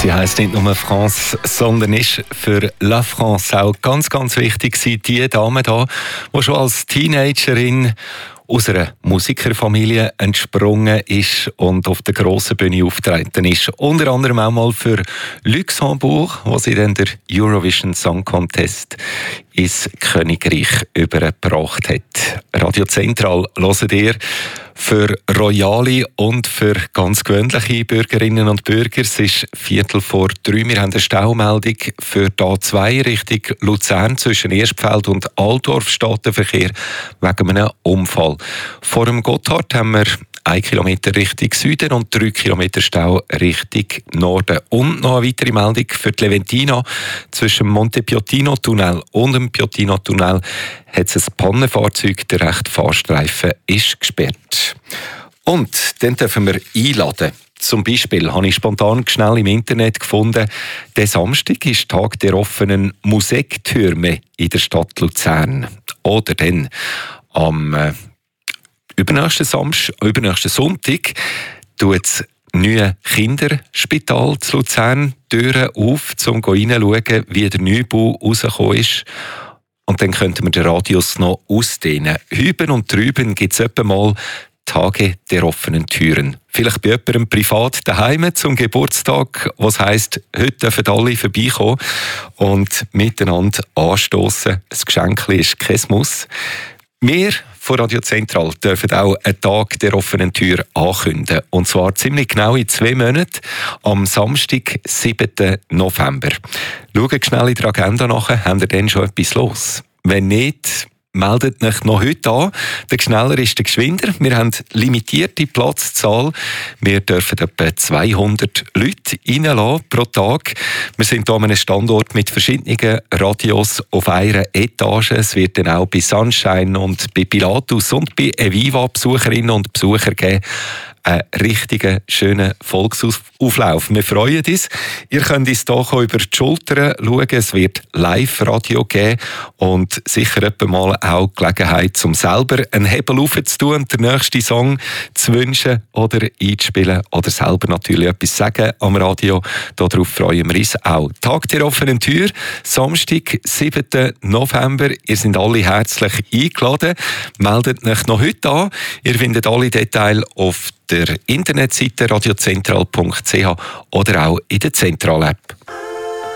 Sie heisst nicht nur France, sondern ist für La France auch ganz, ganz wichtig gewesen. Die Dame da, die schon als Teenagerin aus einer Musikerfamilie entsprungen ist und auf der grossen Bühne auftreten ist. Unter anderem auch mal für Luxemburg, wo sie dann der Eurovision Song Contest ins Königreich übergebracht hat. Radio Zentral hört ihr für royale und für ganz gewöhnliche Bürgerinnen und Bürger. Es ist 2:45. Wir haben eine Staumeldung für die A2 Richtung Luzern zwischen Erstfeld und Altdorf. Steht der Verkehr wegen einem Unfall. Vor dem Gotthard haben wir 1 Kilometer Richtung Süden und 3 Kilometer Stau Richtung Norden. Und noch eine weitere Meldung für die Leventina. Zwischen dem Monte Piotino Tunnel und dem Piotino Tunnel hat es ein Pannenfahrzeug, der rechte Fahrstreifen ist gesperrt. Und dann dürfen wir einladen. Zum Beispiel habe ich spontan schnell im Internet gefunden, der Samstag ist Tag der offenen Musiktürme in der Stadt Luzern. Oder dann am übernächsten Sonntag tut das neue Kinderspital zu Luzern Türen auf, um hineinzuschauen, wie der Neubau rausgekommen ist. Und dann könnten wir den Radius noch ausdehnen. Hüben und drüben gibt es etwa mal Tage der offenen Türen. Vielleicht bei jemandem privat daheim zum Geburtstag, was heisst, heute dürfen alle vorbeikommen und miteinander anstoßen. Ein Geschenkchen ist kein Muss. Wir von Radio Zentral dürfen auch einen Tag der offenen Tür ankündigen. Und zwar ziemlich genau in 2 Monaten, am Samstag, 7. November. Schaut schnell in der Agenda nach, habt ihr dann schon etwas los? Wenn nicht, meldet euch noch heute an. Der schneller ist der geschwinder. Wir haben limitierte Platzzahl. Wir dürfen etwa 200 Leute reinlassen pro Tag. Wir sind hier an einem Standort mit verschiedenen Radios auf einer Etage. Es wird dann auch bei Sunshine und bei Pilatus und bei Eviva Besucherinnen und Besucher geben. Einen richtigen, schönen Volksauflauf. Wir freuen uns. Ihr könnt uns hier über die Schultern schauen. Es wird Live-Radio geben und sicher etwa mal auch die Gelegenheit, um selber einen Hebel aufzutun und den nächsten Song zu wünschen oder einzuspielen oder selber natürlich etwas sagen am Radio. Darauf freuen wir uns auch. Tag der offenen Tür, Samstag, 7. November. Ihr seid alle herzlich eingeladen. Meldet euch noch heute an. Ihr findet alle Details auf der Internetseite radiozentral.ch oder auch in der Zentral-App.